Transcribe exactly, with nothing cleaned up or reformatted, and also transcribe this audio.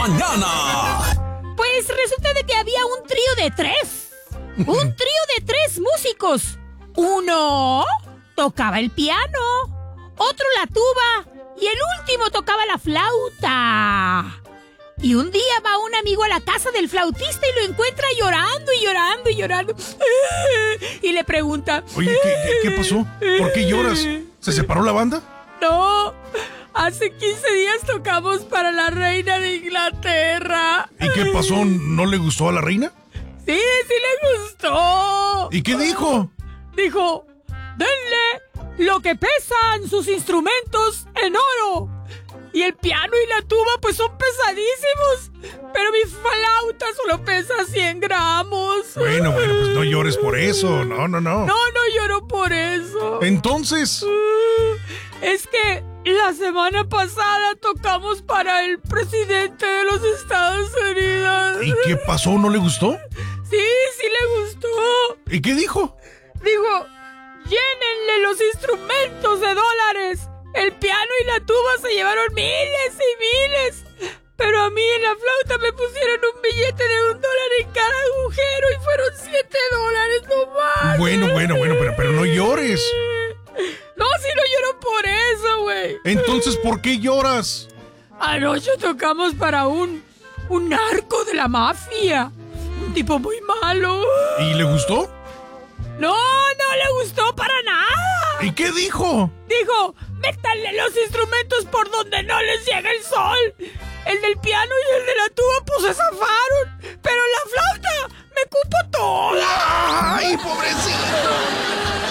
mañana. Pues resulta de que había un trío de tres. Un trío de tres músicos. Uno tocaba el piano, otro la tuba y el último tocaba la flauta. Y un día va un amigo a la casa del flautista y lo encuentra llorando y llorando y llorando. Y le pregunta: Oye, ¿qué, qué, qué pasó? ¿Por qué lloras? ¿Se separó la banda? No, hace quince días tocamos para la reina de Inglaterra. ¿Y qué pasó? ¿No le gustó a la reina? Sí, sí le gustó. ¿Y qué dijo? Dijo: denle lo que pesan sus instrumentos en oro. Y el piano y la tuba pues son pesadísimos. Pero mi flauta solo pesa cien gramos. Bueno, bueno, pues no llores por eso. No, no, no. No, no lloro por eso. Entonces... Es que la semana pasada tocamos para el presidente de los Estados Unidos. ¿Y qué pasó? ¿No le gustó? Sí, sí le gustó. ¿Y qué dijo? Dijo: llénenle los instrumentos de dólares. El piano y la tuba se llevaron miles y miles. Pero a mí en la flauta me pusieron un billete de un dólar en cada agujero y fueron siete dólares nomás. Bueno, bueno, bueno, pero, pero no llores. No, si no lloro por eso, güey. Entonces, ¿por qué lloras? Anoche tocamos para un, un narco de la mafia. Un tipo muy malo. ¿Y le gustó? No, no le gustó para nada. ¿Y qué dijo? Dijo: métanle los instrumentos por donde no les llega el sol. El del piano y el de la tuba pues se zafaron. Pero la flauta me cupo toda. ¡Ay, pobrecito!